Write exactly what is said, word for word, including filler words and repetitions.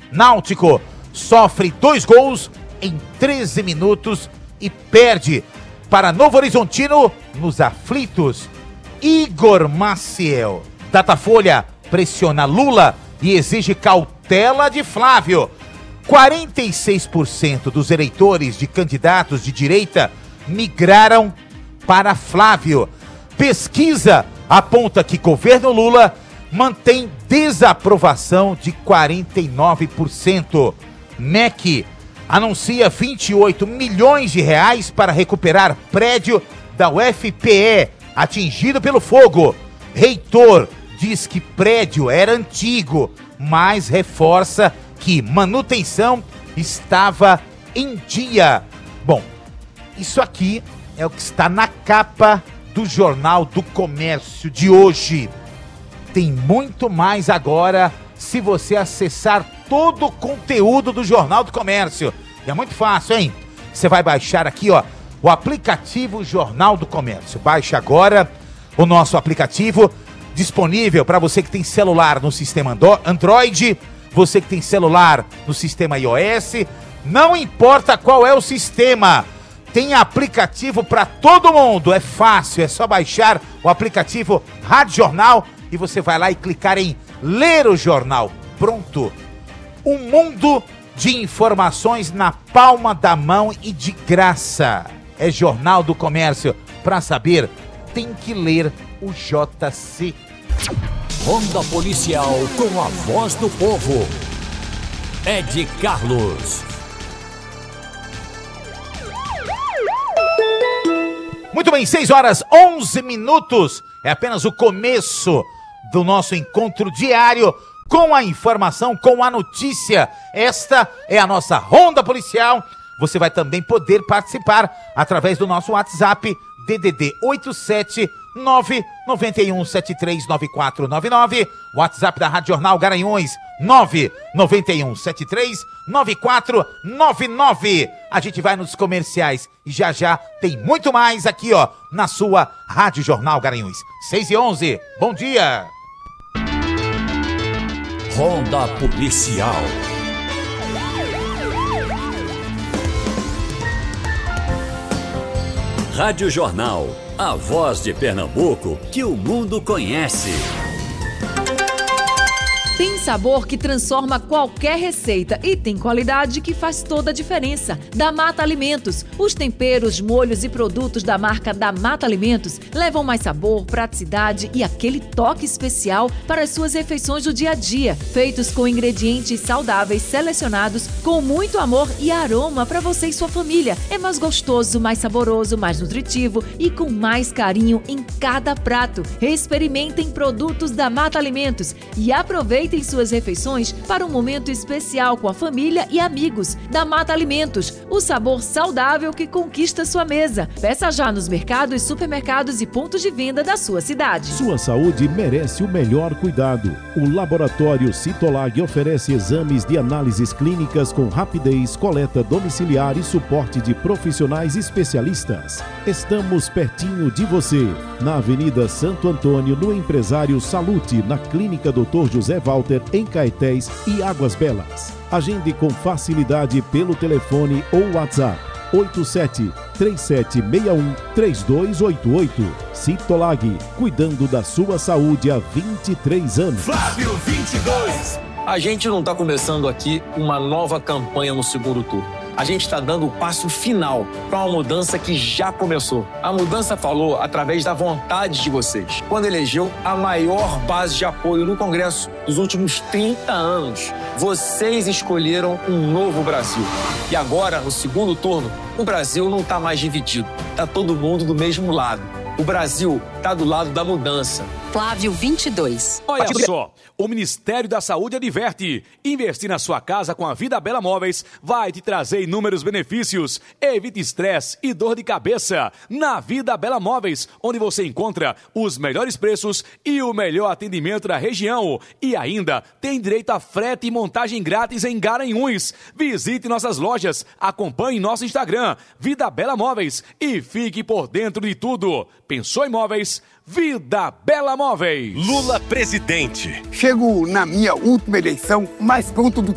Náutico sofre dois gols em treze minutos e perde para Novo Horizontino nos aflitos. Igor Maciel. Datafolha pressiona Lula e exige cautela de Flávio. quarenta e seis por cento dos eleitores de candidatos de direita migraram para Flávio. Pesquisa aponta que governo Lula mantém desaprovação de quarenta e nove por cento. M E C anuncia vinte e oito milhões de reais para recuperar prédio da U F P E atingido pelo fogo. Reitor diz que prédio era antigo, mas reforça que manutenção estava em dia. Bom, isso aqui é o que está na capa do Jornal do Comércio de hoje. Tem muito mais agora se você acessar todo o conteúdo do Jornal do Comércio. E é muito fácil, hein? Você vai baixar aqui, ó, o aplicativo Jornal do Comércio. Baixe agora o nosso aplicativo, disponível para você que tem celular no sistema Android, você que tem celular no sistema iOS, não importa qual é o sistema, tem aplicativo para todo mundo, é fácil, é só baixar o aplicativo Rádio Jornal e você vai lá e clicar em ler o jornal. Pronto, um mundo de informações na palma da mão e de graça. É Jornal do Comércio, para saber tem que ler o J C. Ronda Policial com a voz do povo. Ed Carlos. Muito bem, seis horas onze minutos. É apenas o começo do nosso encontro diário com a informação, com a notícia. Esta é a nossa Ronda Policial. Você vai também poder participar através do nosso WhatsApp D D D oito sete nove nove um sete três nove quatro nove nove, WhatsApp da Rádio Jornal Garanhuns nove nove um sete três nove quatro nove nove. A gente vai nos comerciais e já já tem muito mais aqui, ó, na sua Rádio Jornal Garanhuns. seis e onze, bom dia. Ronda Policial. Rádio Jornal, a voz de Pernambuco que o mundo conhece. Tem sabor que transforma qualquer receita e tem qualidade que faz toda a diferença. Da Mata Alimentos. Os temperos, molhos e produtos da marca da Mata Alimentos levam mais sabor, praticidade e aquele toque especial para as suas refeições do dia a dia. Feitos com ingredientes saudáveis selecionados com muito amor e aroma para você e sua família. É mais gostoso, mais saboroso, mais nutritivo e com mais carinho em cada prato. Experimentem produtos da Mata Alimentos e aproveitem em suas refeições para um momento especial com a família e amigos. Da Mata Alimentos, o sabor saudável que conquista sua mesa. Peça já nos mercados, supermercados e pontos de venda da sua cidade. Sua saúde merece o melhor cuidado. O Laboratório Citolag oferece exames de análises clínicas com rapidez, coleta domiciliar e suporte de profissionais especialistas. Estamos pertinho de você, na Avenida Santo Antônio, no Empresário Salute, na Clínica doutor José Walter, em Caetés e Águas Belas. Agende com facilidade pelo telefone ou WhatsApp oito sete três sete seis um três dois oito oito. Citolag, cuidando da sua saúde há vinte e três anos. Flávio vinte e dois. A gente não está começando aqui uma nova campanha no segundo turno. A gente está dando o passo final para uma mudança que já começou. A mudança falou através da vontade de vocês, quando elegeu a maior base de apoio no Congresso dos últimos trinta anos. Vocês escolheram um novo Brasil. E agora, no segundo turno, o Brasil não está mais dividido. Está todo mundo do mesmo lado. O Brasil está do lado da mudança. Flávio vinte e dois. Olha só, o Ministério da Saúde adverte: investir na sua casa com a Vida Bela Móveis vai te trazer inúmeros benefícios. Evite estresse e dor de cabeça. Na Vida Bela Móveis, onde você encontra os melhores preços e o melhor atendimento da região. E ainda tem direito a frete e montagem grátis em Garanhuns. Visite nossas lojas, acompanhe nosso Instagram, Vida Bela Móveis, e fique por dentro de tudo. Pensou em móveis? Vida Bela Móveis. Lula presidente. Chego na minha última eleição mais pronto do